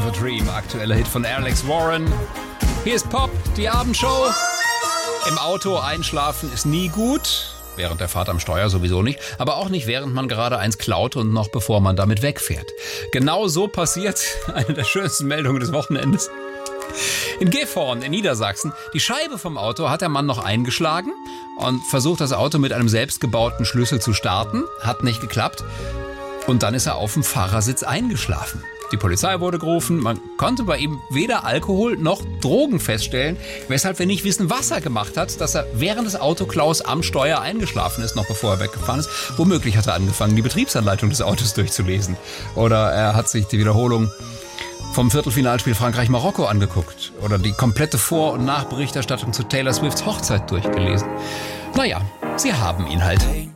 a Dream, aktueller Hit von Alex Warren. Hier ist Pop, die Abendshow. Im Auto einschlafen ist nie gut. Während der Fahrt am Steuer sowieso nicht, aber auch nicht, während man gerade eins klaut und noch bevor man damit wegfährt. Genau so passiert eine der schönsten Meldungen des Wochenendes. In Gifhorn in Niedersachsen, die Scheibe vom Auto hat der Mann noch eingeschlagen und versucht, das Auto mit einem selbstgebauten Schlüssel zu starten. Hat nicht geklappt. Und dann ist er auf dem Fahrersitz eingeschlafen. Die Polizei wurde gerufen, man konnte bei ihm weder Alkohol noch Drogen feststellen, weshalb wir nicht wissen, was er gemacht hat, dass er während des Autoklaus am Steuer eingeschlafen ist, noch bevor er weggefahren ist. Womöglich hat er angefangen, die Betriebsanleitung des Autos durchzulesen. Oder er hat sich die Wiederholung vom Viertelfinalspiel Frankreich-Marokko angeguckt. Oder die komplette Vor- und Nachberichterstattung zu Taylor Swifts Hochzeit durchgelesen. Naja, sie haben ihn halt.